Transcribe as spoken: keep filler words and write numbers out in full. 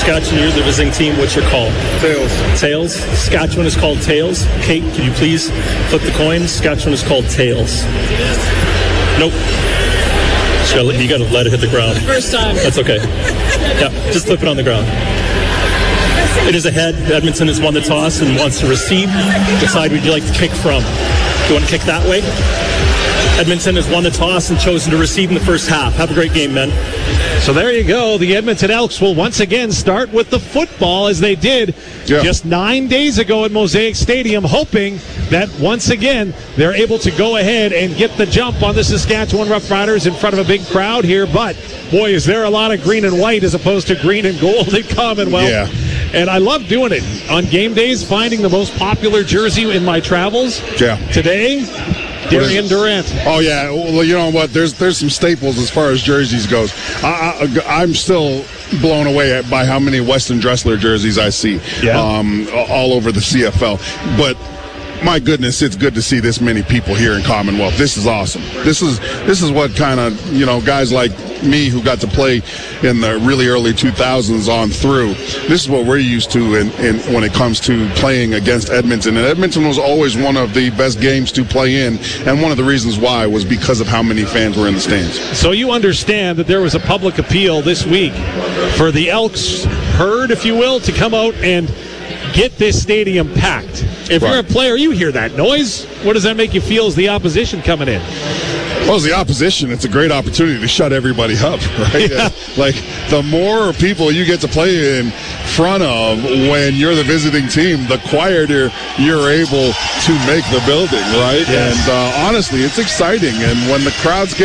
Saskatchewan, you're the visiting team. What's your call? Tails. Tails. Saskatchewan is called tails. Kate, could you please flip the coin? Saskatchewan is called tails. Nope. Gotta, you got to let it hit the ground. First time. That's okay. Yeah, just flip it on the ground. It is a head. Edmonton has won the toss and wants to receive. What side would you like to kick from? Do you want to kick that way? Edmonton has won the toss and chosen to receive in the first half. Have a great game, men. So there you go. The Edmonton Elks will once again start with the football as they did yeah. just nine days ago at Mosaic Stadium, hoping that once again they're able to go ahead and get the jump on the Saskatchewan Roughriders in front of a big crowd here. But, boy, is there a lot of green and white as opposed to green and gold at Commonwealth. Yeah. And I love doing it. On game days, finding the most popular jersey in my travels. Yeah. Today, Darian Durant. Oh, yeah. Well, you know what? There's there's some staples as far as jerseys goes. I, I, I'm still blown away by how many Weston Dressler jerseys I see yeah. um, all over the C F L. But my goodness, it's good to see this many people here in Commonwealth. This is awesome. This is this is what kind of, you know, guys like me who got to play in the really early two thousands on through. This is what we're used to in, in when it comes to playing against Edmonton. And Edmonton was always one of the best games to play in, and one of the reasons why was because of how many fans were in the stands. So you understand that there was a public appeal this week for the Elks herd, if you will, to come out and get this stadium packed. If right. you're a player, you hear that noise. What does that make you feel as the opposition coming in? Well, as the opposition, it's a great opportunity to shut everybody up, right? Yeah. Like, the more people you get to play in front of when you're the visiting team, the quieter you're able to make the building, right? Yes. And uh, honestly, it's exciting. And when the crowds get